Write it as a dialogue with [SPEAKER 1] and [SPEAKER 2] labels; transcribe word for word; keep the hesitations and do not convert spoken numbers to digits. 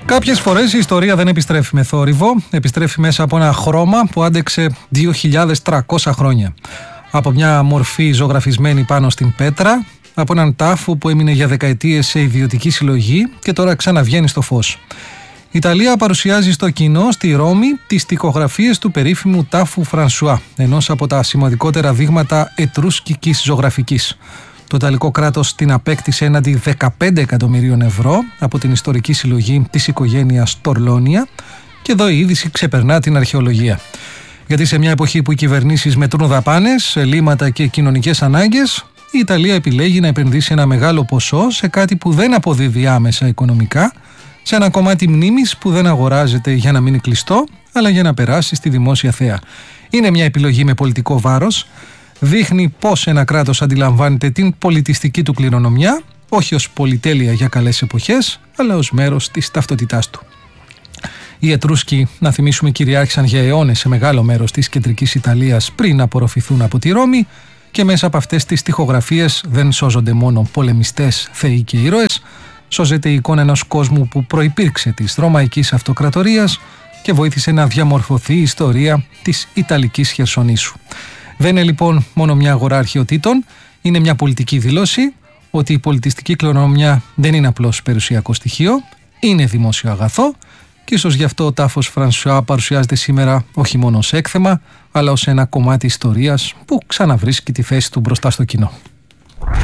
[SPEAKER 1] Κάποιες φορές η ιστορία δεν επιστρέφει με θόρυβο, επιστρέφει μέσα από ένα χρώμα που άντεξε δύο χιλιάδες τριακόσια χρόνια. Από μια μορφή ζωγραφισμένη πάνω στην πέτρα, από έναν τάφο που έμεινε για δεκαετίες σε ιδιωτική συλλογή και τώρα ξαναβγαίνει στο φως. Η Ιταλία παρουσιάζει στο κοινό στη Ρώμη τις τοιχογραφίες του περίφημου τάφου Φρανσουά, ενός από τα σημαντικότερα δείγματα ετρούσκικης ζωγραφικής. Το Ιταλικό κράτος την απέκτησε έναντι δεκαπέντε εκατομμυρίων ευρώ από την ιστορική συλλογή της οικογένειας Τορλόνια και εδώ η είδηση ξεπερνά την αρχαιολογία. Γιατί σε μια εποχή που οι κυβερνήσεις μετρούν δαπάνες, ελλείμματα και κοινωνικές ανάγκες, η Ιταλία επιλέγει να επενδύσει ένα μεγάλο ποσό σε κάτι που δεν αποδίδει άμεσα οικονομικά, σε ένα κομμάτι μνήμης που δεν αγοράζεται για να μείνει κλειστό, αλλά για να περάσει στη δημόσια θέα. Είναι μια επιλογή με πολιτικό βάρος. Δείχνει πώς ένα κράτος αντιλαμβάνεται την πολιτιστική του κληρονομιά, όχι ως πολυτέλεια για καλές εποχές, αλλά ως μέρος της ταυτότητάς του. Οι Ετρούσκοι, να θυμίσουμε, κυριάρχησαν για αιώνες σε μεγάλο μέρος της κεντρικής Ιταλίας πριν απορροφηθούν από τη Ρώμη και μέσα από αυτές τις τοιχογραφίες δεν σώζονται μόνο πολεμιστές, θεοί και ήρωες, σώζεται η εικόνα ενός κόσμου που προϋπήρξε της Ρωμαϊκής Αυτοκρατορίας και βοήθησε να διαμορφωθεί η ιστορία της Ιταλικής Χερσονήσου. Δεν είναι λοιπόν μόνο μια αγορά αρχαιοτήτων, είναι μια πολιτική δήλωση ότι η πολιτιστική κληρονομιά δεν είναι απλώς περιουσιακό στοιχείο, είναι δημόσιο αγαθό και ίσως γι' αυτό ο τάφος Φρανσουά παρουσιάζεται σήμερα όχι μόνο ως έκθεμα, αλλά ως ένα κομμάτι ιστορίας που ξαναβρίσκει τη θέση του μπροστά στο κοινό.